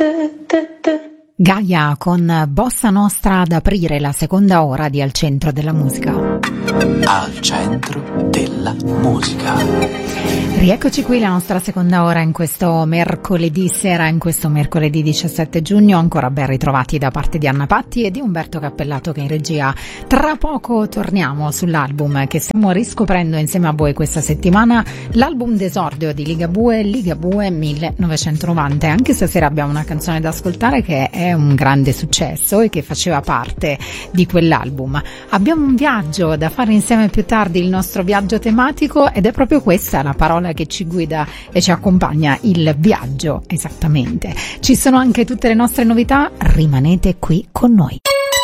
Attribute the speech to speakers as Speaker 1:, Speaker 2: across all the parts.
Speaker 1: Gaia con Bossa Nostra ad aprire la seconda ora di Al Centro della Musica.
Speaker 2: Al Centro della Musica.
Speaker 1: Rieccoci qui la nostra seconda ora in questo mercoledì sera, in questo mercoledì 17 giugno, ancora ben ritrovati da parte di Anna Patti e di Umberto Cappellato che è in regia. Tra poco torniamo sull'album che stiamo riscoprendo insieme a voi questa settimana, l'album d'esordio di Ligabue 1990. Anche stasera abbiamo una canzone da ascoltare che è un grande successo e che faceva parte di quell'album. Abbiamo un viaggio da fare insieme più tardi, il nostro viaggio tematico, ed è proprio questa la parola che ci guida e ci accompagna, il viaggio, esattamente. Ci sono anche tutte le nostre novità, rimanete qui con noi.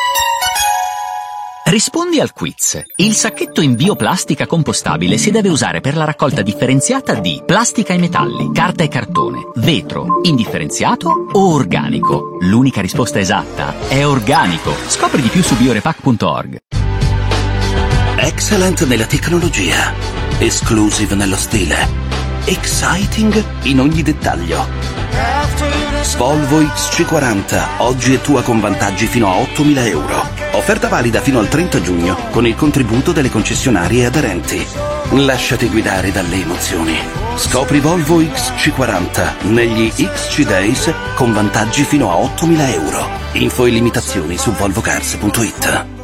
Speaker 3: Rispondi al quiz. Il sacchetto in bioplastica compostabile si deve usare per la raccolta differenziata di plastica e metalli, carta e cartone, vetro, indifferenziato o organico. L'unica risposta esatta è organico. Scopri di più su biorepack.org.
Speaker 4: Excellent nella tecnologia, exclusive nello stile, exciting in ogni dettaglio. Volvo XC40, oggi è tua con vantaggi fino a 8.000 euro. Offerta valida fino al 30 giugno con il contributo delle concessionarie aderenti. Lasciati guidare dalle emozioni. Scopri Volvo XC40 negli XC Days con vantaggi fino a 8.000 euro. Info e limitazioni su volvocars.it.